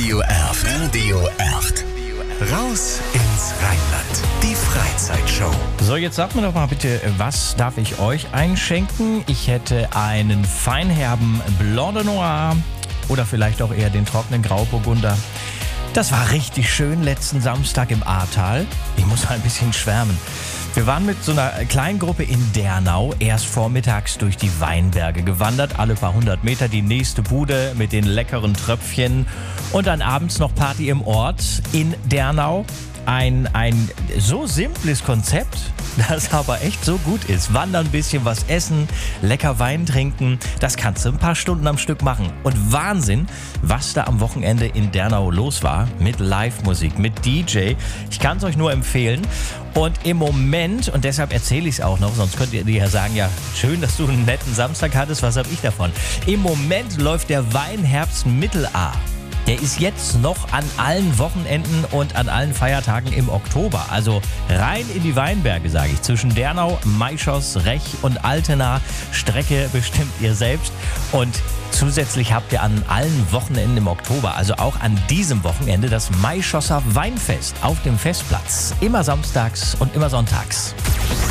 Radio F. Radio F. Raus ins Rheinland. Die Freizeitshow. So, jetzt sagt mir doch mal bitte, was darf ich euch einschenken? Ich hätte einen feinherben Blanc de Noir oder vielleicht auch eher den trockenen Grauburgunder. Das war richtig schön letzten Samstag im Ahrtal. Ich muss mal ein bisschen schwärmen. Wir waren mit so einer kleinen Gruppe in Dernau erst vormittags durch die Weinberge gewandert, alle paar 100 Meter die nächste Bude mit den leckeren Tröpfchen und dann abends noch Party im Ort in Dernau. Ein so simples Konzept, das aber echt so gut ist. Wandern, ein bisschen was essen, lecker Wein trinken, das kannst du ein paar Stunden am Stück machen. Und Wahnsinn, was da am Wochenende in Dernau los war mit Live-Musik, mit DJ. Ich kann es euch nur empfehlen. Und im Moment, und deshalb erzähle ich es auch noch, sonst könnt ihr ja sagen, ja, schön, dass du einen netten Samstag hattest, was habe ich davon? Im Moment läuft der Weinherbst Mittelaar. Der ist jetzt noch an allen Wochenenden und an allen Feiertagen im Oktober. Also rein in die Weinberge, sage ich. Zwischen Dernau, Maischoss, Rech und Altena. Strecke bestimmt ihr selbst. Und zusätzlich habt ihr an allen Wochenenden im Oktober, also auch an diesem Wochenende, das Maischosser Weinfest auf dem Festplatz. Immer samstags und immer sonntags.